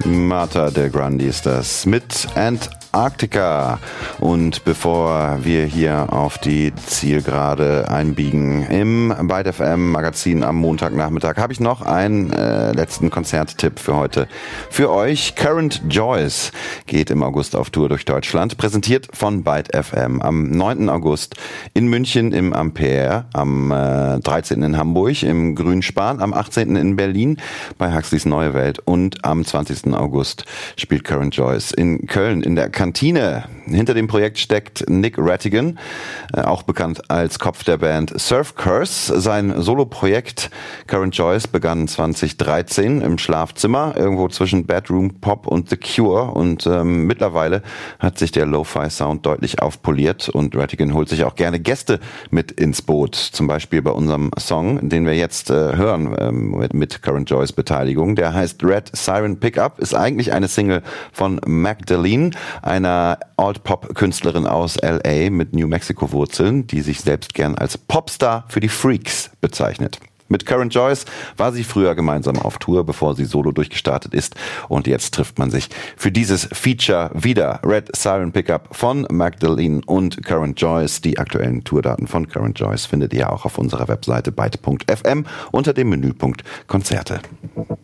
Martha de Grandi ist das mit Antarctica. Und bevor wir hier auf die Zielgerade einbiegen im Byte FM Magazin am Montagnachmittag, habe ich noch einen letzten Konzerttipp für heute. Für euch: Current Joys geht im August auf Tour durch Deutschland, präsentiert von Byte FM. Am 9. August in München im Ampere, am 13. in Hamburg im Grünspan, am 18. in Berlin bei Huxleys Neue Welt und am 20. August spielt Current Joys in Köln in der Kantine. Hinter dem Projekt steckt Nick Rattigan, auch bekannt als Kopf der Band Surf Curse. Sein Soloprojekt Current Joys begann 2013 im Schlafzimmer, irgendwo zwischen Bedroom Pop und The Cure, und mittlerweile hat sich der Lo-Fi-Sound deutlich aufpoliert und Rattigan holt sich auch gerne Gäste mit ins Boot. Zum Beispiel bei unserem Song, den wir jetzt hören, mit Current Joys Beteiligung. Der heißt Red Siren Pickup, ist eigentlich eine Single von Magdalene, einer Alt-Pop-Künstlerin aus L.A. mit New Mexico-Wurzeln, die sich selbst gern als Popstar für die Freaks bezeichnet. Mit Current Joys war sie früher gemeinsam auf Tour, bevor sie solo durchgestartet ist. Und jetzt trifft man sich für dieses Feature wieder. Red Siren Pickup von Magdalene und Current Joys. Die aktuellen Tourdaten von Current Joys findet ihr auch auf unserer Webseite byte.fm unter dem Menüpunkt Konzerte.